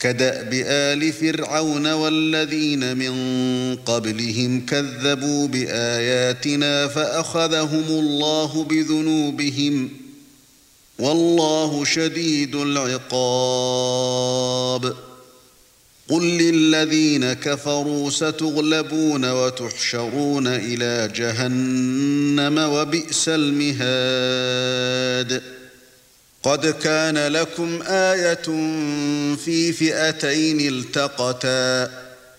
كدأب آل فرعون والذين من قبلهم كذبوا بآياتنا فأخذهم الله بذنوبهم والله شديد العقاب قل للذين كفروا ستغلبون وتحشرون إلى جهنم وبئس المهاد قد كان لكم آية في فئتين التقتا